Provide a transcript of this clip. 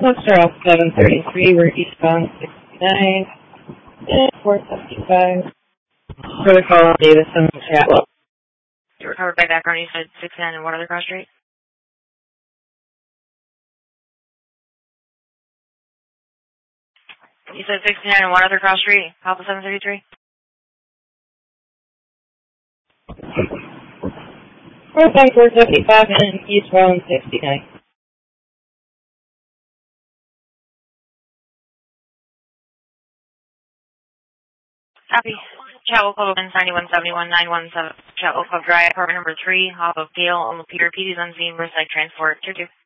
Foxtrot off 733, we're eastbound 69, and 475. Protocol Davison, Chatwell. You recovered by background, you said 69 and what other cross street? You said 69 and what other cross street? Alpha 733? 475 and eastbound 69. Copy. Chatwell Club opens 9171-917. Chatwell Club Drive, apartment number 3, off of Gale on Lapeer. PD's unseen, Riverside Transport. 2-2.